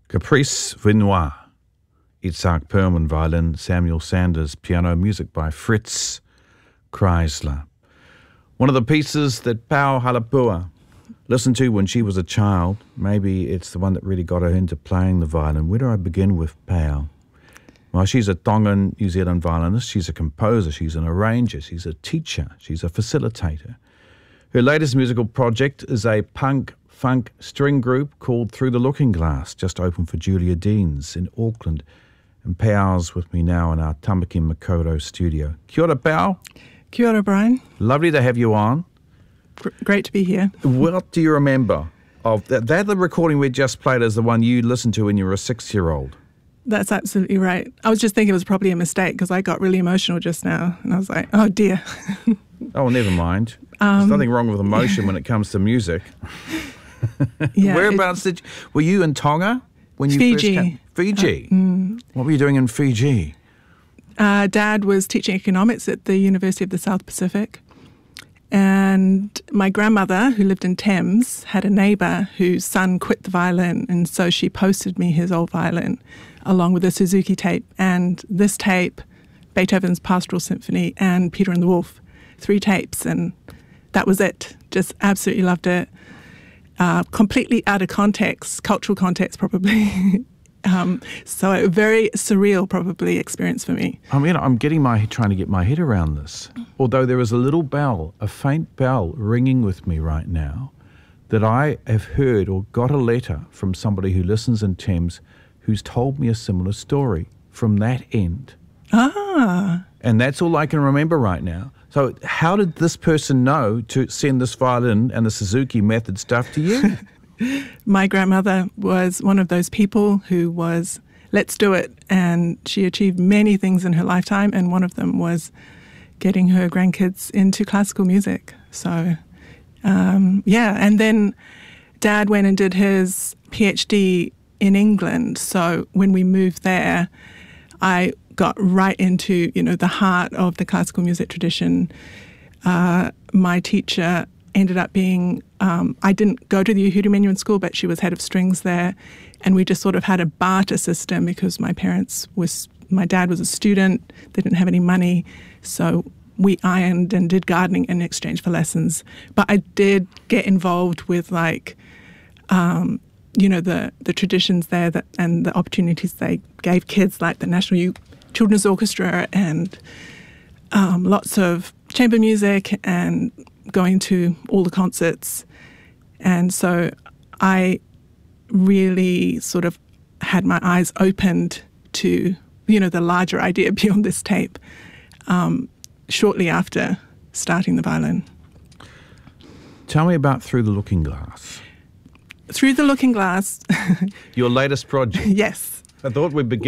Caprice Vinois, Itzhak Perlman violin, Samuel Sanders piano, music by Fritz Kreisler. One of the pieces that Pau Halapua listened to when she was a child. Maybe it's the one that really got her into playing the violin. Where do I begin with Pau? Well, she's a Tongan New Zealand violinist. She's a composer. She's an arranger. She's a teacher. She's a facilitator. Her latest musical project is a punk-funk string group called Through the Looking Glass, just opened for Julia Deans in Auckland. And Pau's with me now in our Tamaki Makaurau studio. Kia ora, Pau. Kia ora, Brian. Lovely to have you on. Great to be here. What do you remember of that? The recording we just played is the one you listened to when you were a 6-year-old. That's absolutely right. I was just thinking it was probably a mistake because I got really emotional just now. And I was like, oh, dear. Oh, never mind. There's nothing wrong with emotion when it comes to music. Yeah, Whereabouts were you in Tonga when you Fiji. first came? Fiji? What were you doing in Fiji? Dad was teaching economics at the University of the South Pacific. And my grandmother, who lived in Thames, had a neighbour whose son quit the violin. And so she posted me his old violin along with a Suzuki tape. And this tape, Beethoven's Pastoral Symphony and Peter and the Wolf, 3 tapes. And that was it. Just absolutely loved it. Completely out of context, cultural context probably. So a very surreal, probably, experience for me. I mean, I'm trying to get my head around this. Although there is a little bell, a faint bell ringing with me right now that I have heard or got a letter from somebody who listens in Thames who's told me a similar story from that end. Ah. And that's all I can remember right now. So how did this person know to send this violin and the Suzuki method stuff to you? My grandmother was one of those people who was, let's do it. And she achieved many things in her lifetime. And one of them was getting her grandkids into classical music. So, yeah. And then Dad went and did his PhD in England. So when we moved there, I got right into, the heart of the classical music tradition. My teacher ended up being, I didn't go to the Uhuru Menuhin School, but she was head of strings there. And we just sort of had a barter system because my dad was a student, they didn't have any money. So we ironed and did gardening in exchange for lessons. But I did get involved with the traditions there and the opportunities they gave kids, like the National Youth Children's Orchestra and lots of chamber music and going to all the concerts. And so I really sort of had my eyes opened to, the larger idea beyond this tape shortly after starting the violin. Tell me about Through the Looking Glass. Through the Looking Glass. Your latest project. Yes. I thought we'd begin